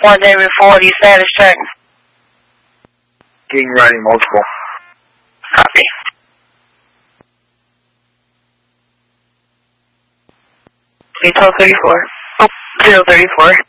1 David 40, status check. King running multiple. Copy. 1234. Oh, 034.